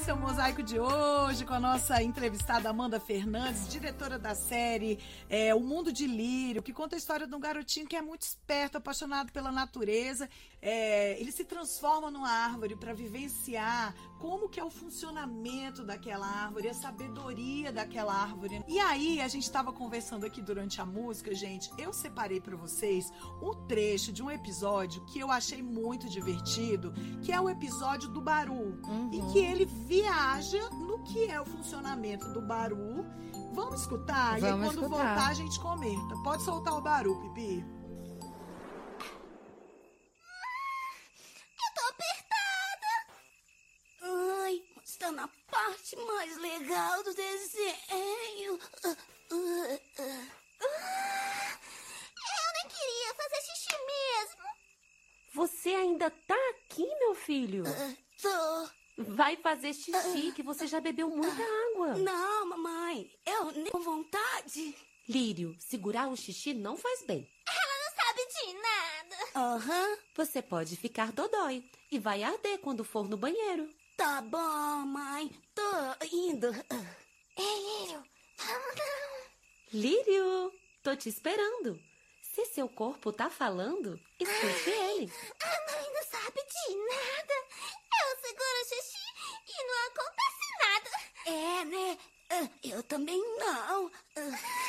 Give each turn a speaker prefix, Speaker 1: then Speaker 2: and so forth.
Speaker 1: Esse é o Mosaico de hoje com a nossa entrevistada Amanda Fernandes, diretora da série O Mundo de Lírio, que conta a história de um garotinho que é muito esperto, apaixonado pela natureza. Ele se transforma numa árvore para vivenciar como que é o funcionamento daquela árvore, a sabedoria daquela árvore. E aí, a gente estava conversando aqui durante a música, gente, eu separei para vocês um trecho de um episódio que eu achei muito divertido, que é o episódio do Baru, em que ele viaja no que é o funcionamento do Baru. Vamos escutar? E aí, quando voltar, a gente comenta. Pode soltar o Baru, Pipi.
Speaker 2: Eu tô apertada. Ai, está na parte mais legal do desenho. Eu nem queria fazer xixi mesmo.
Speaker 3: Você ainda tá aqui, meu filho?
Speaker 2: Tô.
Speaker 3: Vai fazer xixi, que você já bebeu muita água.
Speaker 2: Não, mamãe. Eu nem com vontade.
Speaker 3: Lírio, segurar o xixi não faz bem.
Speaker 2: Ela não sabe de nada.
Speaker 3: Você pode ficar dodói e vai arder quando for no banheiro.
Speaker 2: Tá bom, mãe. Tô indo. Ei, Lírio. Vamos não.
Speaker 3: Lírio, tô te esperando. Se seu corpo tá falando, escute ele.
Speaker 2: A mãe não sabe de nada. Eu seguro o xixi e não acontece nada. É, né? Eu também não.